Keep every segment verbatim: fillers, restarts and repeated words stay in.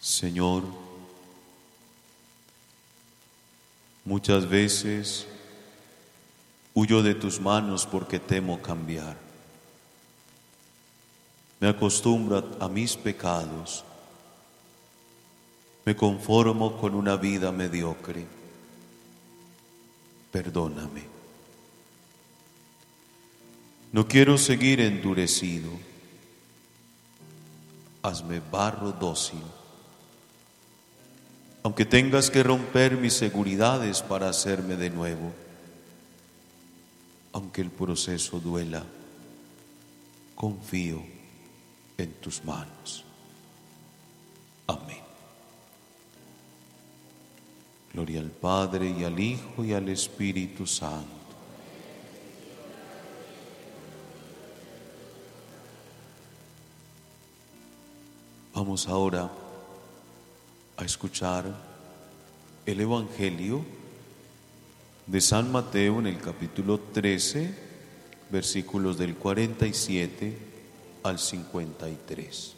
Señor, muchas veces huyo de tus manos porque temo cambiar. Me acostumbro a mis pecados. Me conformo con una vida mediocre. Perdóname. No quiero seguir endurecido. Hazme barro dócil. Aunque tengas que romper mis seguridades para hacerme de nuevo. Aunque el proceso duela, confío en tus manos. Amén. Gloria al Padre, y al Hijo, y al Espíritu Santo. Vamos ahora a escuchar el Evangelio de San Mateo en el capítulo trece, versículos del cuarenta y siete al cincuenta y tres.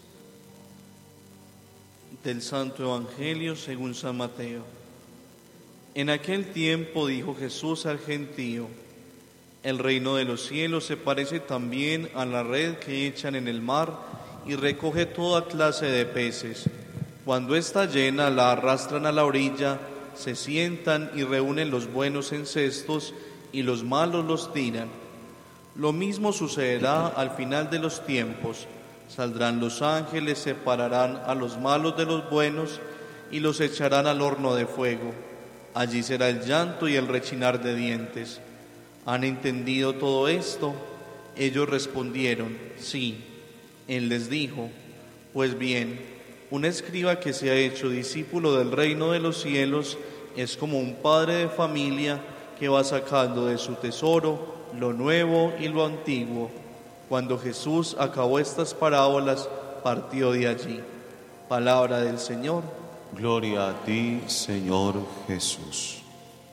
Del Santo Evangelio según San Mateo. En aquel tiempo dijo Jesús al gentío: el reino de los cielos se parece también a la red que echan en el mar y recoge toda clase de peces. Cuando está llena, la arrastran a la orilla, se sientan y reúnen los buenos en cestos y los malos los tiran. Lo mismo sucederá al final de los tiempos. Saldrán los ángeles, separarán a los malos de los buenos y los echarán al horno de fuego. Allí será el llanto y el rechinar de dientes. ¿Han entendido todo esto? Ellos respondieron: sí. Él les dijo: pues bien, un escriba que se ha hecho discípulo del reino de los cielos es como un padre de familia que va sacando de su tesoro lo nuevo y lo antiguo. Cuando Jesús acabó estas parábolas, partió de allí. Palabra del Señor. Gloria a ti, Señor Jesús.